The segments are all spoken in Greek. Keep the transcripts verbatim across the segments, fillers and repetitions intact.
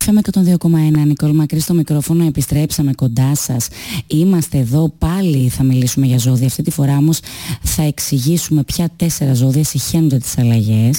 εφ εμ εκατόν δύο κόμμα ένα, Νικόλ Μακρύ στο μικρόφωνο, επιστρέψαμε κοντά σας. Είμαστε εδώ πάλι, θα μιλήσουμε για ζώδια. Αυτή τη φορά όμως θα εξηγήσουμε ποια τέσσερα ζώδια συχαίνονται τις αλλαγές.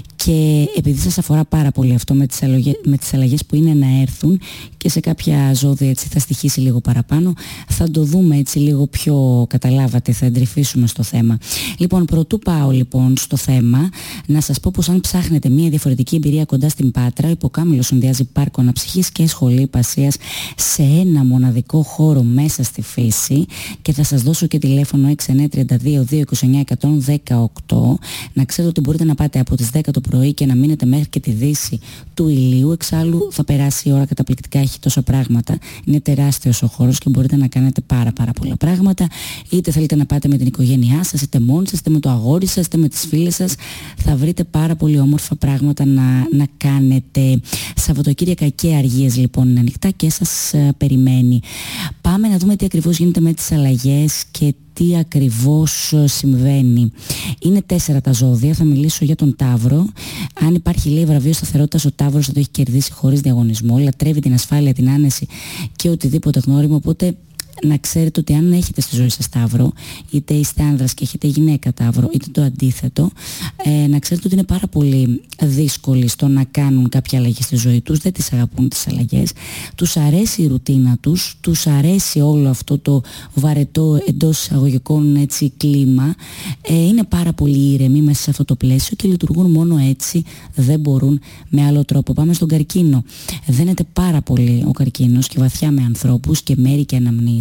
Και επειδή σας αφορά πάρα πολύ αυτό με τις, αλλογές, με τις αλλαγές που είναι να έρθουν, και σε κάποια ζώδια έτσι θα στοιχήσει λίγο παραπάνω, θα το δούμε έτσι λίγο πιο, καταλάβατε, θα εντρυφήσουμε στο θέμα. Λοιπόν, πρωτού πάω λοιπόν στο θέμα, να σας πω πως αν ψάχνετε μια διαφορετική εμπειρία κοντά στην Πάτρα, ο Υποκάμηλος συνδυάζει πάρκο αναψυχής και σχολή υπασίας σε ένα μοναδικό χώρο μέσα στη φύση, και θα σας δώσω και τηλέφωνο έξι εννιά τρία δύο δύο είκοσι εννιά εκατόν δεκαοκτώ. Να ξέρετε ότι μπορείτε να πάτε από τις δέκα το πρωί και να μείνετε μέχρι και τη δύση του ηλίου. Εξάλλου θα περάσει η ώρα καταπληκτικά, έχει τόσα πράγματα, είναι τεράστιος ο χώρος και μπορείτε να κάνετε πάρα πάρα πολλά πράγματα. Είτε θέλετε να πάτε με την οικογένειά σας, είτε μόνοι σας, είτε με το αγόρι σας, είτε με τις φίλες σας, θα βρείτε πάρα πολύ όμορφα πράγματα να, να κάνετε. Σαββατοκύριακα και αργίες λοιπόν είναι ανοιχτά και σας uh, περιμένει. Πάμε να δούμε τι ακριβώς γίνεται με τις αλλαγές και τι ακριβώς συμβαίνει. Είναι τέσσερα τα ζώδια, θα μιλήσω για τον Ταύρο. Αν υπάρχει, λέει, βραβείο σταθερότητας, ο Ταύρος θα το έχει κερδίσει χωρίς διαγωνισμό. Λατρεύει την ασφάλεια, την άνεση και οτιδήποτε γνώριμο, οπότε να ξέρετε ότι αν έχετε στη ζωή σας Ταύρο, είτε είστε άνδρας και έχετε γυναίκα Ταύρο, είτε το αντίθετο, ε, να ξέρετε ότι είναι πάρα πολύ δύσκολοι στο να κάνουν κάποια αλλαγή στη ζωή τους, δεν τις αγαπούν τις αλλαγές, τους αρέσει η ρουτίνα τους, τους αρέσει όλο αυτό το βαρετό εντός εισαγωγικών έτσι κλίμα, ε, είναι πάρα πολύ ήρεμοι μέσα σε αυτό το πλαίσιο και λειτουργούν μόνο έτσι, δεν μπορούν με άλλο τρόπο. Πάμε στον Καρκίνο. Δένεται πάρα πολύ ο Καρκίνος και βαθιά με ανθρώπους και μέρη και αναμνήσεις.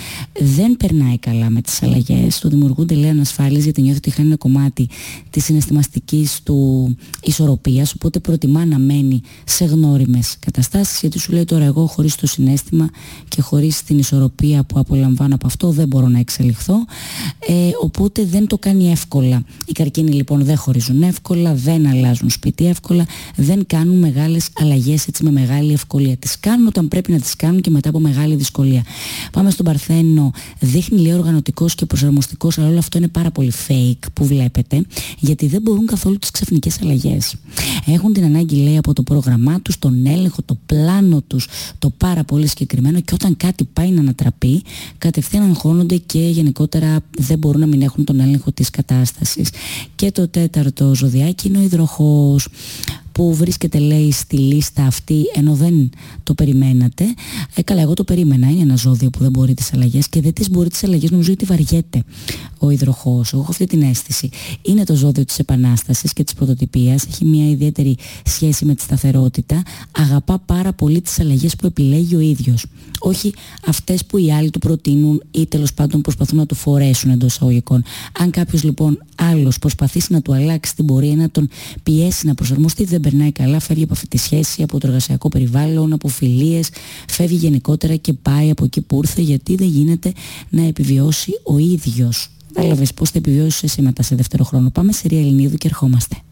Δεν περνάει καλά με τις αλλαγές, του δημιουργούνται, λέει, ανασφάλειες, γιατί νιώθει ότι χάνει ένα κομμάτι της συναισθηματικής του ισορροπίας, οπότε προτιμά να μένει σε γνώριμες καταστάσεις, γιατί σου λέει τώρα εγώ χωρίς το συναίσθημα και χωρίς την ισορροπία που απολαμβάνω από αυτό δεν μπορώ να εξελιχθώ, ε, οπότε δεν το κάνει εύκολα. Οι Καρκίνοι λοιπόν δεν χωρίζουν εύκολα, δεν αλλάζουν σπίτι εύκολα, δεν κάνουν μεγάλες αλλαγές έτσι με μεγάλη ευκολία. Τις κάνουν όταν πρέπει να τις κάνουν και μετά από μεγάλη δυσκολία. Πάμε στον Παρθένο. Δείχνει, λέει, οργανωτικός και προσαρμοστικός, αλλά όλο αυτό είναι πάρα πολύ fake που βλέπετε, γιατί δεν μπορούν καθόλου τις ξαφνικές αλλαγές. Έχουν την ανάγκη, λέει, από το πρόγραμμά τους, τον έλεγχο, το πλάνο τους, το πάρα πολύ συγκεκριμένο, και όταν κάτι πάει να ανατραπεί, κατευθείαν αγχώνονται και γενικότερα δεν μπορούν να μην έχουν τον έλεγχο της κατάστασης. Και το τέταρτο ζωδιάκι είναι ο Υδροχόος, που βρίσκεται, λέει, στη λίστα αυτή ενώ δεν το περιμένατε. Ε, καλά, εγώ το περίμενα. Είναι ένα ζώδιο που δεν μπορεί τις αλλαγές και δεν τις μπορεί τις αλλαγές. Νομίζω ότι βαριέται ο Υδροχόος. Εγώ έχω αυτή την αίσθηση. Είναι το ζώδιο της επανάστασης και της πρωτοτυπίας. Έχει μια ιδιαίτερη σχέση με τη σταθερότητα. Αγαπά πάρα πολύ τις αλλαγές που επιλέγει ο ίδιος. Όχι αυτές που οι άλλοι του προτείνουν ή τέλος πάντων προσπαθούν να του φορέσουν εντός εισαγωγικών. Αν κάποιος λοιπόν άλλος προσπαθήσει να του αλλάξει την πορεία, να τον πιέσει να προσαρμοστεί, δεν περνάει καλά, φεύγει από αυτή τη σχέση, από το εργασιακό περιβάλλον, από φιλίες, φεύγει γενικότερα και πάει από εκεί που ήρθε, γιατί δεν γίνεται να επιβιώσει ο ίδιος. Κατάλαβες πώς θα επιβιώσεις εσύ μετά σε δεύτερο χρόνο. Πάμε σε Ρία Ελληνίδου και ερχόμαστε.